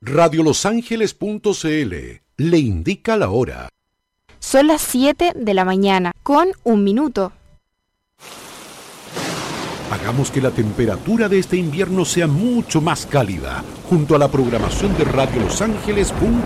Radiolosangeles.cl le indica la hora. Son las 7 de la mañana, con 1 minuto. Hagamos que la temperatura de este invierno sea mucho más cálida, junto a la programación de Radiolosangeles.cl.